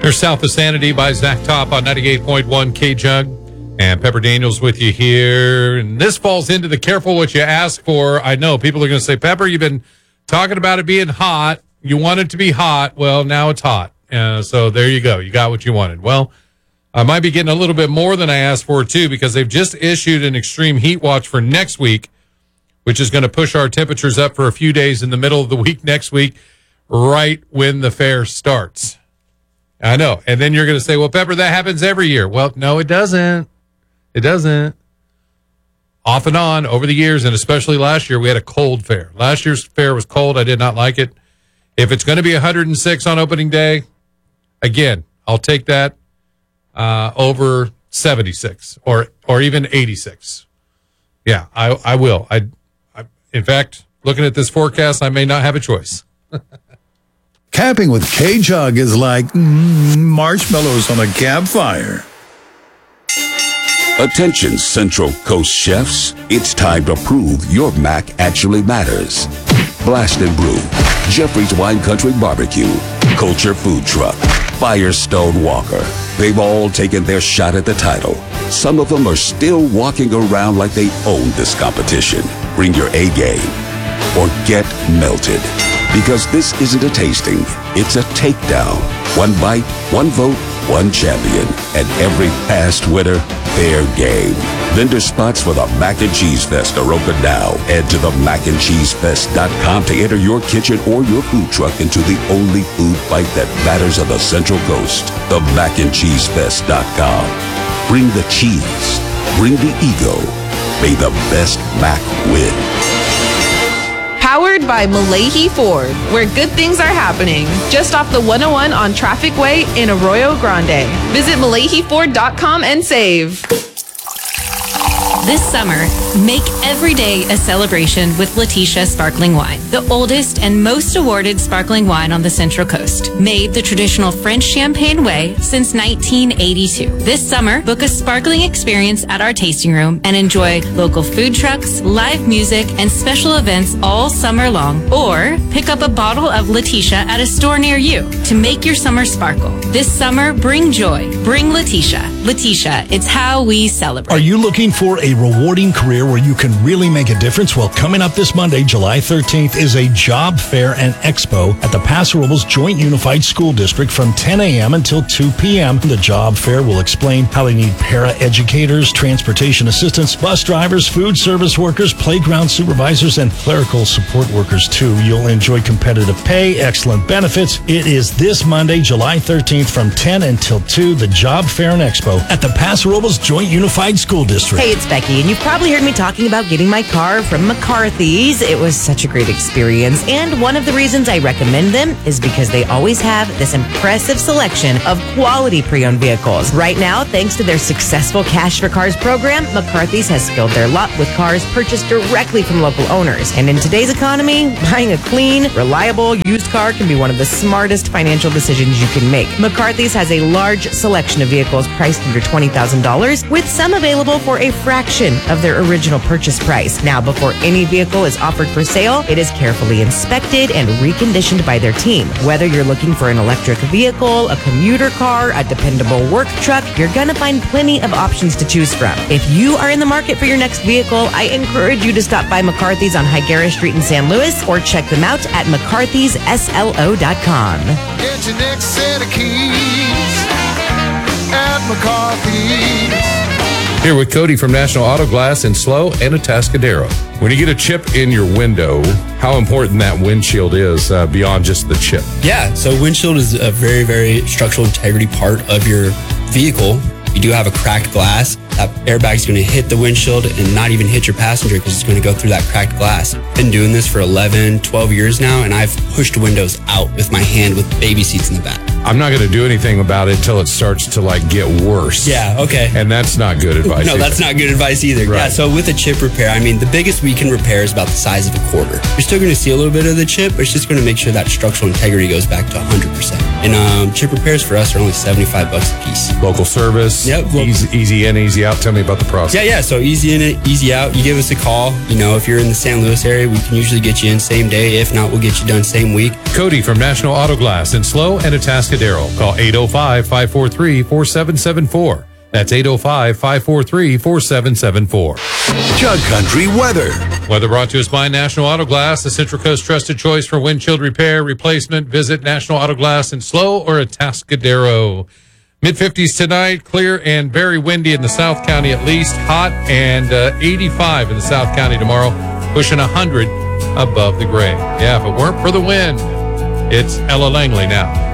There's South of Sanity by Zach Top on 98.1 K-Jug. And Pepper Daniels with you here. And this falls into the careful what you ask for. I know people are going to say, Pepper, you've been talking about it being hot. You want it to be hot. Well, now it's hot. So there you go. You got what you wanted. Well, I might be getting a little bit more than I asked for, too, because they've just issued an extreme heat watch for next week, which is going to push our temperatures up for a few days in the middle of the week next week, right when the fair starts. I know. And then you're going to say, well, Pepper, that happens every year. Well, no, it doesn't. It doesn't. Off and on over the years, and especially last year, we had a cold fair. Last year's fair was cold. I did not like it. If it's going to be 106 on opening day, again, I'll take that over 76 or even 86. Yeah, I will. I in fact, looking at this forecast, I may not have a choice. Camping with K-Jug is like marshmallows on a campfire. Attention Central Coast chefs, it's time to prove your mac actually matters. Blast and Brew, Jeffrey's Wine Country Barbecue, Culture Food Truck, Firestone Walker. They've all taken their shot at the title. Some of them are still walking around like they own this competition. Bring your A game or get melted. Because this isn't a tasting, it's a takedown. One bite, one vote, one champion. And every past winner, fair game. Vendor spots for the Mac and Cheese Fest are open now. Head to the macandcheesefest.com to enter your kitchen or your food truck into the only food fight that matters on the Central Coast. The macandcheesefest.com. Bring the cheese. Bring the ego. May the best Mac win. Powered by Malahi Ford, where good things are happening. Just off the 101 on Traffic Way in Arroyo Grande. Visit MalahiFord.com and save. This summer, make every day a celebration with Letitia Sparkling Wine, the oldest and most awarded sparkling wine on the Central Coast. Made the traditional French champagne way since 1982. This summer, book a sparkling experience at our tasting room and enjoy local food trucks, live music, and special events all summer long. Or pick up a bottle of Letitia at a store near you to make your summer sparkle. This summer, bring joy. Bring Letitia. Letitia, it's how we celebrate. Are you looking for a rewarding career where you can really make a difference? Well, coming up this Monday, July 13th, is a job fair and expo at the Paso Robles Joint Unified School District from 10 a.m. until 2 p.m. The job fair will explain how they need para-educators, transportation assistants, bus drivers, food service workers, playground supervisors, and clerical support workers, too. You'll enjoy competitive pay, excellent benefits. It is this Monday, July 13th, from 10 until 2, the job fair and expo at the Paso Robles Joint Unified School District. Hey, it's Becky. And you've probably heard me talking about getting my car from McCarthy's. It was such a great experience. And one of the reasons I recommend them is because they always have this impressive selection of quality pre-owned vehicles. Right now, thanks to their successful Cash for Cars program, McCarthy's has filled their lot with cars purchased directly from local owners. And in today's economy, buying a clean, reliable used car can be one of the smartest financial decisions you can make. McCarthy's has a large selection of vehicles priced under $20,000, with some available for a fraction of their original purchase price. Now, before any vehicle is offered for sale, it is carefully inspected and reconditioned by their team. Whether you're looking for an electric vehicle, a commuter car, a dependable work truck, you're going to find plenty of options to choose from. If you are in the market for your next vehicle, I encourage you to stop by McCarthy's on Higuera Street in San Luis or check them out at McCarthy'sSLO.com. Get your next set of keys at McCarthy's. Here with Cody from National Auto Glass in SLO and Atascadero. When you get a chip in your window, how important that windshield is beyond just the chip? Yeah, so windshield is a very, very structural integrity part of your vehicle. You do have a cracked glass. That airbag is going to hit the windshield and not even hit your passenger because it's going to go through that cracked glass. Been doing this for 11, 12 years now, and I've pushed windows out with my hand with baby seats in the back. I'm not going to do anything about it until it starts to get worse. Yeah, okay. And that's not good advice. No, that's not good advice either. Right. Yeah, so with a chip repair, I mean, the biggest we can repair is about the size of a quarter. You're still going to see a little bit of the chip, but it's just going to make sure that structural integrity goes back to 100%. And chip repairs for us are only $75 a piece. Local service. Yep. Easy in, easy out. Tell me about the process. Yeah. So easy in, easy out. You give us a call. You know, if you're in the San Luis area, we can usually get you in same day. If not, we'll get you done same week. Cody from National Auto Glass in SLO and Atascadero. Atascadero. Call 805-543-4774. That's 805-543-4774. Jug Country weather. Weather brought to us by National Auto Glass, the Central Coast trusted choice for windshield repair, replacement. Visit National Auto Glass in SLO or Atascadero. Mid-50s tonight, clear and very windy in the South County at least. Hot and 85 in the South County tomorrow, pushing 100 above the gray. Yeah, if it weren't for the wind, it's Ella Langley now.